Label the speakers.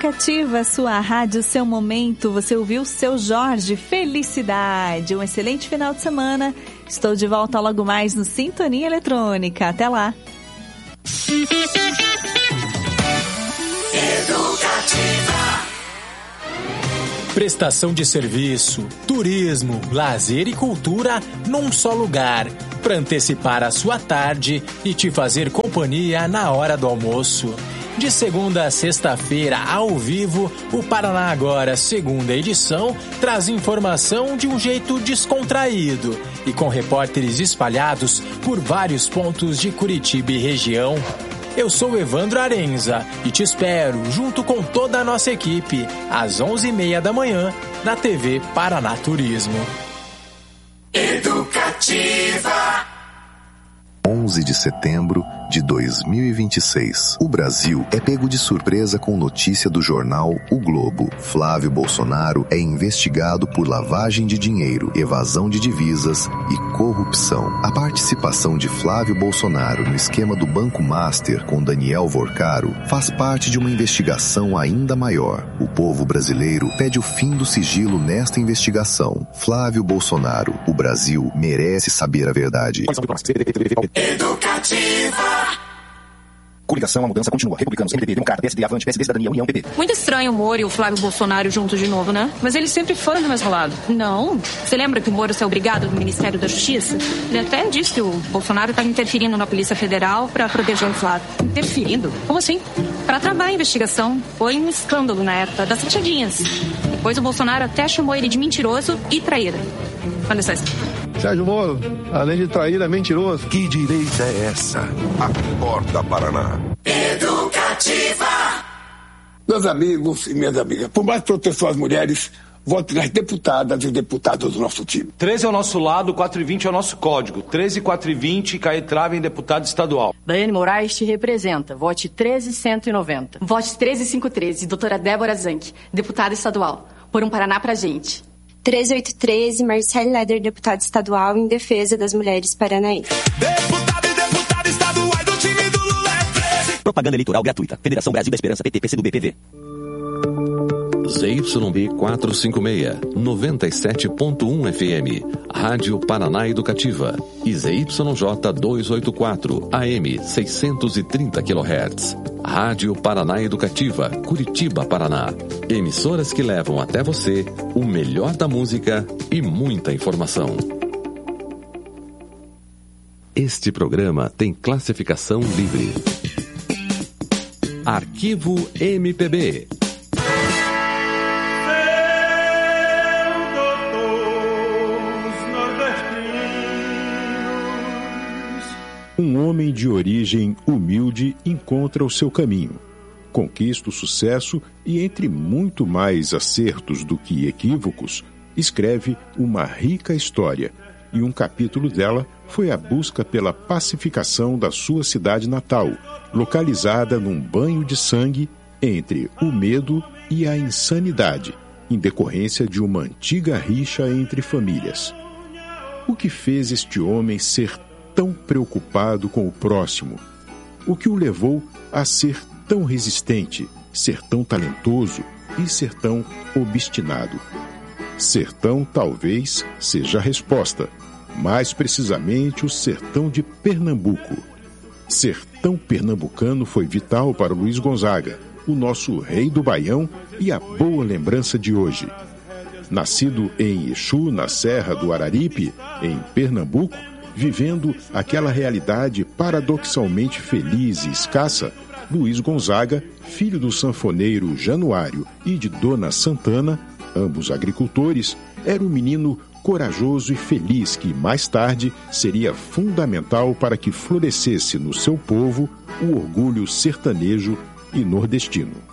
Speaker 1: Educativa, sua rádio, seu momento. Você ouviu Seu Jorge, Felicidade. Um excelente final de semana. Estou de volta logo mais no Sintonia Eletrônica. Até lá.
Speaker 2: Educativa.
Speaker 3: Prestação de serviço, turismo, lazer e cultura num só lugar, para antecipar a sua tarde e te fazer companhia na hora do almoço. De segunda a sexta-feira, ao vivo, o Paraná Agora, segunda edição, traz informação de um jeito descontraído e com repórteres espalhados por vários pontos de Curitiba e região. Eu sou Evandro Arenza e te espero, junto com toda a nossa equipe, às 11h30 da manhã, na TV Paraná Turismo.
Speaker 2: Educativa.
Speaker 4: 11 de setembro de 2026. O Brasil é pego de surpresa com notícia do jornal O Globo. Flávio Bolsonaro é investigado por lavagem de dinheiro, evasão de divisas e corrupção. A participação de Flávio Bolsonaro no esquema do Banco Master com Daniel Vorcaro faz parte de uma investigação ainda maior. O povo brasileiro pede o fim do sigilo nesta investigação. Flávio Bolsonaro, o Brasil merece saber a verdade.
Speaker 2: Educativa.
Speaker 5: Coligação, a mudança continua. Republicanos, MDB, Democrata, PSD, Avante, PSD, Cidadania, União, PP.
Speaker 6: Muito estranho o Moro e o Flávio Bolsonaro juntos de novo, né? Mas eles sempre foram do mesmo lado. Não. Você lembra que o Moro saiu obrigado do Ministério da Justiça? Ele até disse que o Bolsonaro estava interferindo na Polícia Federal para proteger o Flávio. Interferindo? Como assim? Para travar a investigação. Foi um escândalo na época das rachadinhas. Depois o Bolsonaro até chamou ele de mentiroso e traíra. Com licença.
Speaker 7: Sérgio Moro, além de traíra, é mentiroso.
Speaker 8: Que direita é essa? Acorda, Paraná.
Speaker 2: Educativa.
Speaker 9: Meus amigos e minhas amigas, por mais proteção às mulheres, vote nas deputadas e deputados do nosso time.
Speaker 10: 13 é o nosso lado, 420 é o nosso código. 13 e 420, Caetrava em deputado estadual.
Speaker 11: Daiane Moraes te representa. Vote 13190.
Speaker 12: Vote 13513, doutora Débora Zanck, deputada estadual. Por um Paraná pra gente.
Speaker 13: 13813, Marcele Leder, deputada estadual em defesa das mulheres paranaenses.
Speaker 2: Deputado e deputada estaduais do time do Lula é 13.
Speaker 5: Propaganda eleitoral gratuita. Federação Brasil da Esperança, PT, PCdoB, PV.
Speaker 14: ZYB 456, 97.1 FM, Rádio Paraná Educativa. E ZYJ 284, AM 630 kHz. Rádio Paraná Educativa, Curitiba, Paraná. Emissoras que levam até você o melhor da música e muita informação. Este programa tem classificação livre. Arquivo MPB.
Speaker 15: Um homem de origem humilde encontra o seu caminho, conquista o sucesso e, entre muito mais acertos do que equívocos, escreve uma rica história, e um capítulo dela foi a busca pela pacificação da sua cidade natal, localizada num banho de sangue entre o medo e a insanidade, em decorrência de uma antiga rixa entre famílias. O que fez este homem ser tão preocupado com o próximo? O que o levou a ser tão resistente, ser tão talentoso e ser tão obstinado? Sertão talvez seja a resposta, mais precisamente o sertão de Pernambuco. Sertão pernambucano foi vital para Luiz Gonzaga, o nosso rei do Baião e a boa lembrança de hoje. Nascido em Exu, na Serra do Araripe, em Pernambuco, vivendo aquela realidade paradoxalmente feliz e escassa, Luiz Gonzaga, filho do sanfoneiro Januário e de Dona Santana, ambos agricultores, era um menino corajoso e feliz que, mais tarde, seria fundamental para que florescesse no seu povo o orgulho sertanejo e nordestino.